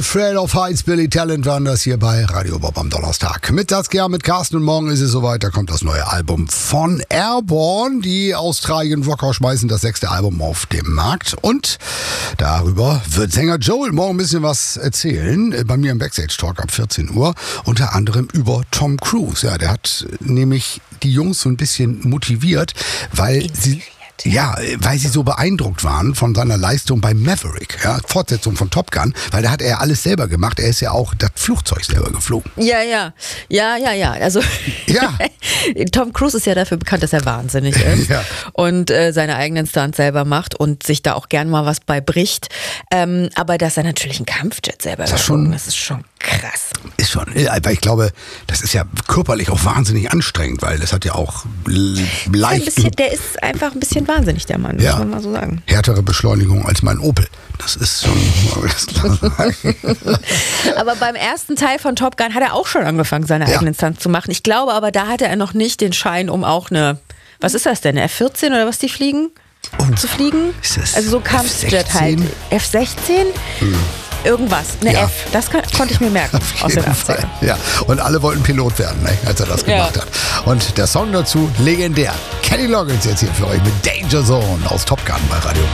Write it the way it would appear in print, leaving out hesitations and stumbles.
Afraid of Heights, Billy Talent waren das hier bei Radio Bob am Donnerstag. Mit Saskia, mit Carsten und morgen ist es soweit, da kommt das neue Album von Airborne. Die Australian Rocker schmeißen das 6. Album auf den Markt und darüber wird Sänger Joel morgen ein bisschen was erzählen. Bei mir im Backstage-Talk ab 14 Uhr, unter anderem über Tom Cruise. Ja, der hat nämlich die Jungs so ein bisschen motiviert, weil sie so beeindruckt waren von seiner Leistung bei Maverick, ja, Fortsetzung von Top Gun, weil da hat er alles selber gemacht. Er ist ja auch das Flugzeug selber geflogen. Ja. Also Ja. Tom Cruise ist ja dafür bekannt, dass er wahnsinnig ist und seine eigenen Stunts selber macht und sich da auch gern mal was bei bricht. Aber dass er natürlich einen Kampfjet selber geflogen ist, ist schon krass. Ist schon, weil ich glaube, das ist ja körperlich auch wahnsinnig anstrengend, weil das hat ja auch leicht... Der ist einfach ein bisschen wahnsinnig, der Mann, muss man mal so sagen. Härtere Beschleunigung als mein Opel. Das ist schon... Aber beim ersten Teil von Top Gun hat er auch schon angefangen, seine eigenen Stunts zu machen. Ich glaube aber, da hatte er noch nicht den Schein, um auch eine... Was ist das denn? Eine F-14 oder was die fliegen? Zu fliegen? Ist das also so Kampfjet halt. F-16? Irgendwas, eine F. Das konnte ich mir merken aus den 80ern. Ja, und alle wollten Pilot werden, ne, als er das gemacht hat. Und der Song dazu, legendär. Kenny Loggins jetzt hier für euch mit Danger Zone aus Top Gun bei Radio.